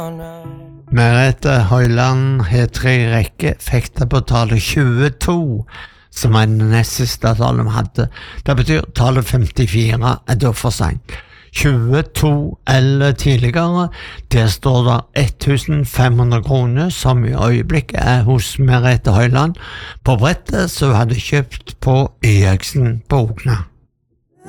Merete Høyland har 3 rekker, fekta på tallet 22, som det nest siste tallet vi hadde. Det betyr tallet 54 da for sent. 22 eller tidligere, der står det 1500 kroner, som i øyeblikket hos Merete Høyland, på brettet som hadde kjøpt på Eriksen på Ogna.